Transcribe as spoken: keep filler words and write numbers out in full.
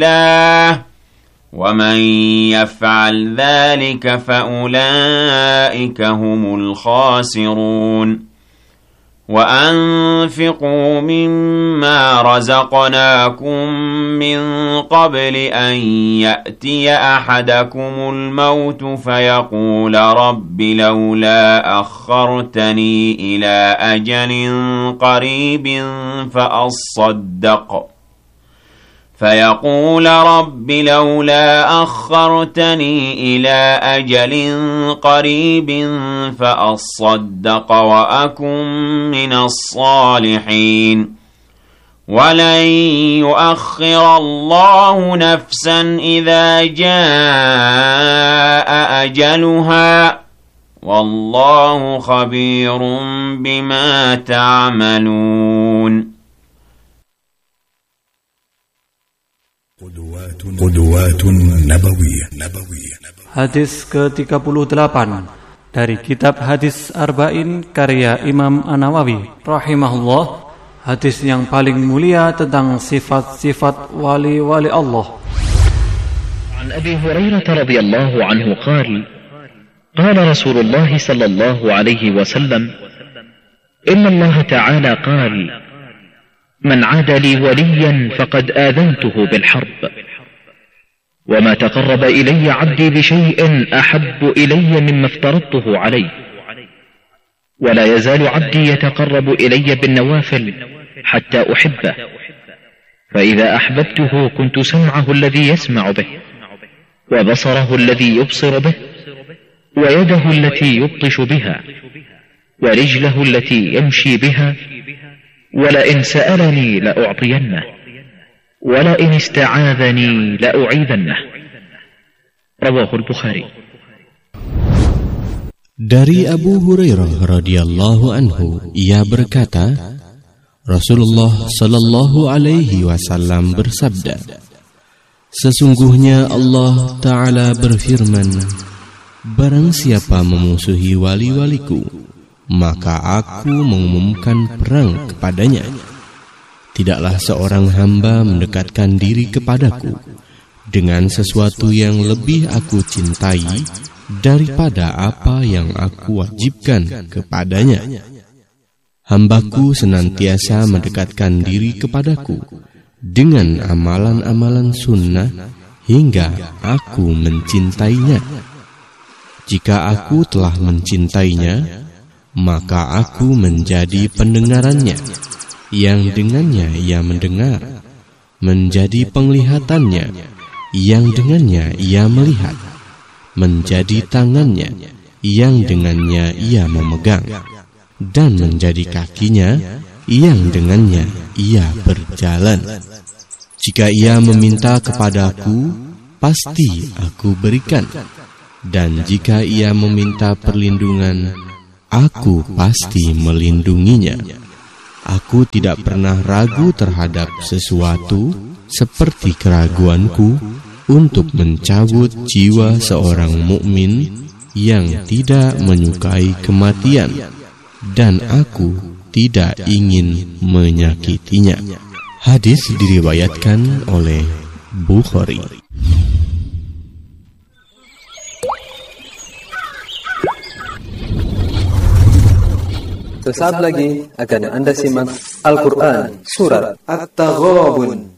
الله ومن يفعل ذلك فأولئك هم الخاسرون وأنفقوا مما رزقناكم من قبل أن يأتي أحدكم الموت فيقول رب لولا أخرتني إلى أجل قريب فأصدق فيقول رب لولا أخرتني إلى أجل قريب فأصدق وأكن من الصالحين ولن يؤخر الله نفسا إذا جاء أجلها والله خبير بما تعملون. Qudwat Nabawiyah. Hadis ke tiga puluh delapan dari kitab Hadis Arba'in karya Imam An-Nawawi rahimahullah, hadis yang paling mulia tentang sifat-sifat wali-wali Allah. An Abi Hurairah radhiyallahu anhu qala qala Rasulullah sallallahu alaihi wasallam inna Allah ta'ala qala من عاد لي وليا فقد آذنته بالحرب وما تقرب إلي عبدي بشيء أحب إلي مما افترضته عليه ولا يزال عبدي يتقرب إلي بالنوافل حتى أحبه فإذا أحببته كنت سمعه الذي يسمع به وبصره الذي يبصر به ويده التي يبطش بها ورجله التي يمشي بها ولئن سألني لأعطينه ولئن استعاذني لأعيذنه. رواه البخاري. Dari Abu Hurairah radhiyallahu anhu, ia berkata, Rasulullah sallallahu alaihi wasallam bersabda, sesungguhnya Allah Ta'ala berfirman, barang siapa memusuhi wali-waliku, maka aku mengumumkan perang kepadanya. Tidaklah seorang hamba mendekatkan diri kepadaku dengan sesuatu yang lebih aku cintai daripada apa yang aku wajibkan kepadanya. Hambaku senantiasa mendekatkan diri kepadaku dengan amalan-amalan sunnah hingga aku mencintainya. Jika aku telah mencintainya, maka aku menjadi pendengarannya, yang dengannya ia mendengar, menjadi penglihatannya, yang dengannya ia melihat, menjadi tangannya, yang dengannya ia memegang, dan menjadi kakinya, yang dengannya ia berjalan. Jika ia meminta kepadaku, pasti aku berikan, dan jika ia meminta perlindungan, aku pasti melindunginya. Aku tidak pernah ragu terhadap sesuatu seperti keraguanku untuk mencabut jiwa seorang mukmin yang tidak menyukai kematian, dan aku tidak ingin menyakitinya. Hadis diriwayatkan oleh Bukhari. Sesaat lagi akan Anda simak Al-Quran Surat At-Taghabun